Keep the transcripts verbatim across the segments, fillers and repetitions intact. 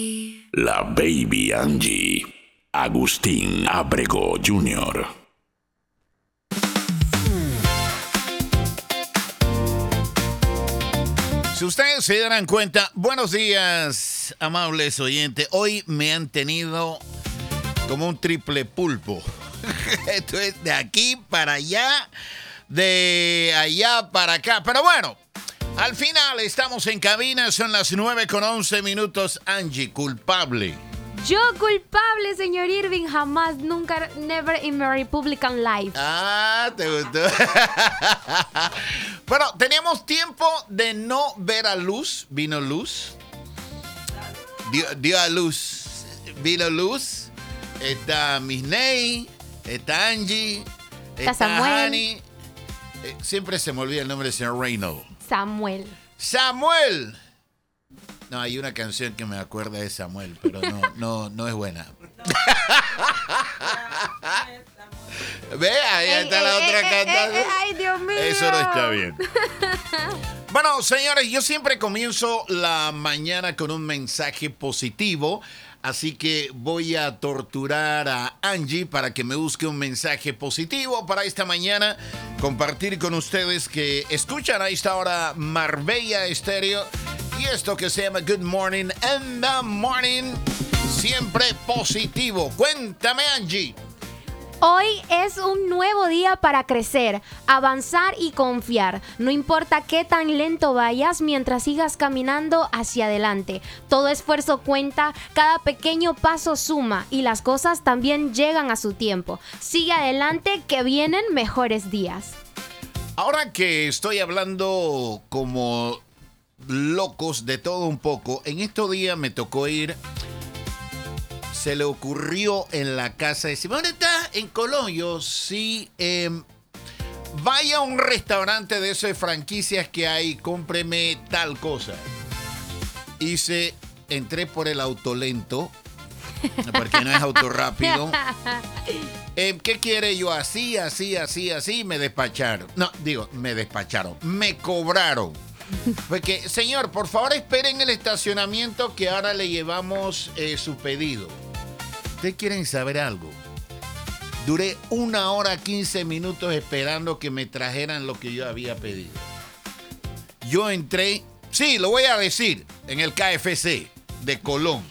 La Baby Angie, Agustín Abrego junior Si ustedes se darán cuenta, buenos días, amables oyentes. Hoy me han tenido como un triple pulpo. Esto es de aquí para allá, de allá para acá. Pero bueno, al final estamos en cabina, son las nueve con once minutos. Angie, culpable. Yo culpable, señor Irving, jamás, nunca, never in my Republican life. Ah, te gustó. Bueno, teníamos tiempo de no ver a Luz. ¿Vino Luz? Dio, dio a Luz. Vino Luz. Está Miss Ney. Está Angie. Está Está Samuel. Hani. Eh, siempre se me olvida el nombre del señor Reynolds. Samuel. ¡Samuel! No, hay una canción que me acuerda de Samuel, pero no, no, no es buena. Ve, ahí Ey, está ey, la ey, otra ey, cantando. ey, ay, Dios mío. Eso no está bien. Bueno, señores, yo siempre comienzo la mañana con un mensaje positivo. Así que voy a torturar a Angie para que me busque un mensaje positivo para esta mañana. Compartir con ustedes que escuchan a esta hora Marbella Estéreo. Y esto que se llama Good Morning in the Morning. Siempre positivo. Cuéntame, Angie. Hoy es un nuevo día para crecer, avanzar y confiar. No importa qué tan lento vayas mientras sigas caminando hacia adelante. Todo esfuerzo cuenta, cada pequeño paso suma y las cosas también llegan a su tiempo. Sigue adelante que vienen mejores días. Ahora que estoy hablando como locos de todo un poco, en estos días me tocó ir. Se le ocurrió en la casa decir, ¿dónde está? En Colón. Yo sí, eh, vaya a un restaurante de esas franquicias que hay, cómpreme tal cosa. Hice, entré por el auto lento, porque no es auto rápido. Eh, ¿Qué quiere yo? Así, así, así, así, me despacharon. No, digo, me despacharon, me cobraron. Porque, señor, por favor esperen el estacionamiento que ahora le llevamos eh, su pedido. ¿Ustedes quieren saber algo? Duré una hora quince minutos esperando que me trajeran lo que yo había pedido. Yo entré, sí, lo voy a decir, en el K F C de Colón.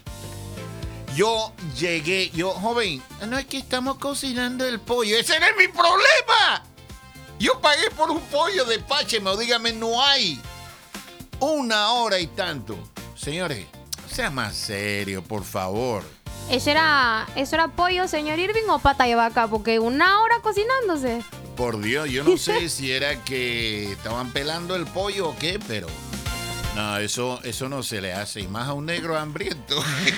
Yo llegué, yo, joven, no es que estamos cocinando el pollo. ¡Ese no es mi problema! Yo pagué por un pollo, despácheme o dígame, no hay. Una hora y tanto. Señores, sea más serio, por favor. ¿Eso era, ¿Eso era pollo, señor Irving, o pata de vaca? Porque una hora cocinándose. Por Dios, yo no sé si era que estaban pelando el pollo o qué, pero no, eso, eso no se le hace, y más a un negro hambriento.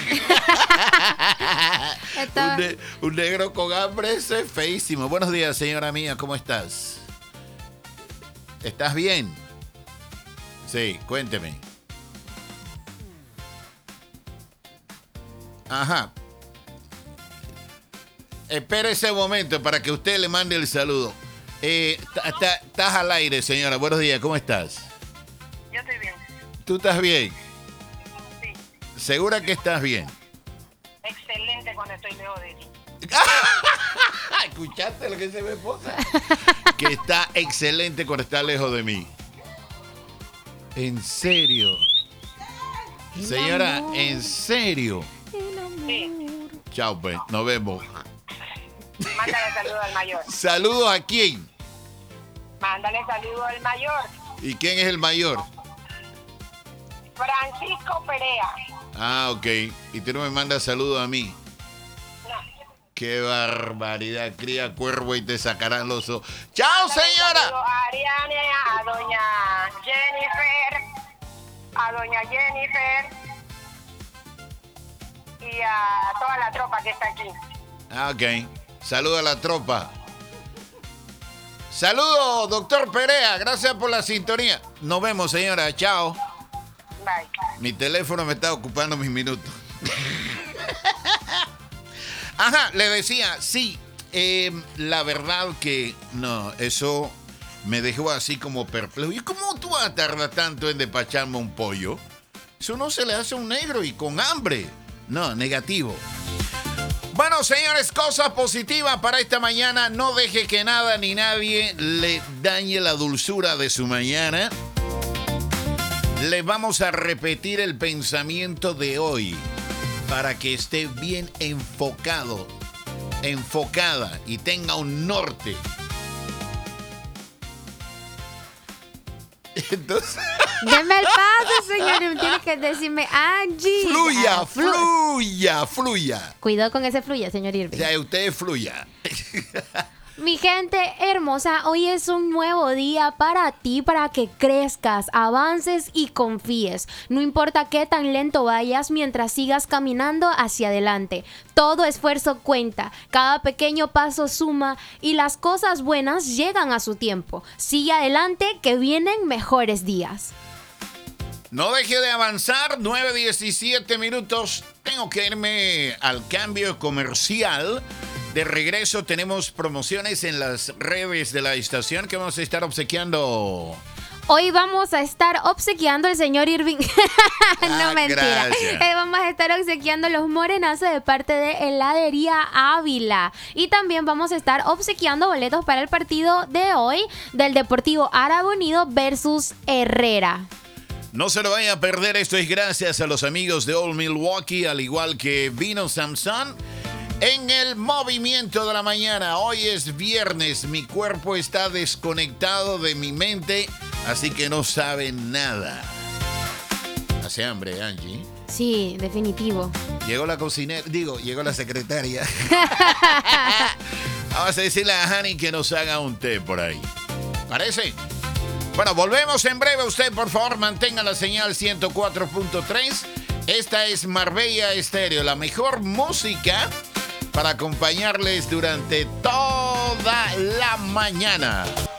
Está... un, ne- un negro con hambre, eso es feísimo. Buenos días, señora mía, ¿cómo estás? ¿Estás bien? Sí, cuénteme. Ajá. Espera ese momento para que usted le mande el saludo. Eh, ta- ta- estás al aire, señora. Buenos días, ¿cómo estás? Yo estoy bien. ¿Tú estás bien? Sí. ¿Segura que estás bien? Excelente cuando estoy lejos de ti. ¿Escuchaste lo que dice mi esposa? Que está excelente cuando está lejos de mí. ¿En serio? Señora, ¿en serio? Sí. Chao, pues, nos vemos. Mándale saludo al mayor. ¿Saludos a quién? Mándale saludo al mayor. ¿Y quién es el mayor? Francisco Perea. Ah, ok. Y tú no me mandas saludos a mí. No. ¡Qué barbaridad! Cría cuervo y te sacarán los ojos. ¡Chao, Mándale señora! saludo a Ariane, a doña Jennifer, a doña Jennifer y a toda la tropa que está aquí. Ah, ok. Saludos a la tropa. Saludos, doctor Perea. Gracias por la sintonía. Nos vemos, señora. Chao. Bye. Mi teléfono me está ocupando mis minutos. Ajá, le decía, sí, eh, la verdad que no, eso me dejó así como perplejo. ¿Y cómo tú vas a tardar tanto en despacharme un pollo? Eso no se le hace a un negro y con hambre. No, negativo. Bueno, señores, cosas positivas para esta mañana. No deje que nada ni nadie le dañe la dulzura de su mañana. Le vamos a repetir el pensamiento de hoy para que esté bien enfocado, enfocada y tenga un norte. Entonces, Deme el paso, señor. Tiene que decirme, Angie. fluya, Ah, flu- fluya, fluya. Cuidado con ese fluya, señor Irving. Ya, usted fluya. Mi gente hermosa, hoy es un nuevo día para ti, para que crezcas, avances y confíes. No importa qué tan lento vayas mientras sigas caminando hacia adelante. Todo esfuerzo cuenta, cada pequeño paso suma y las cosas buenas llegan a su tiempo. Sigue adelante que vienen mejores días. No deje de avanzar, nueve diecisiete minutos. Tengo que irme al cambio comercial. De regreso tenemos promociones en las redes de la estación que vamos a estar obsequiando. Hoy vamos a estar obsequiando al señor Irving. no, Ah, mentira. gracias. Eh, vamos a estar obsequiando los morenazos de parte de Heladería Ávila. Y también vamos a estar obsequiando boletos para el partido de hoy del Deportivo Árabe Unido versus Herrera. No se lo vaya a perder, esto es gracias a los amigos de Old Milwaukee, al igual que Vino Samson. En el movimiento de la mañana, hoy es viernes, mi cuerpo está desconectado de mi mente, así que no sabe nada. Hace hambre, Angie. Sí, definitivo. Llegó la cocinera, digo, llegó la secretaria. Vamos a decirle a Hani que nos haga un té por ahí. ¿Parece? Bueno, volvemos en breve. Usted, por favor, mantenga la señal ciento cuatro punto tres. Esta es Marbella Estéreo, la mejor música para acompañarles durante toda la mañana.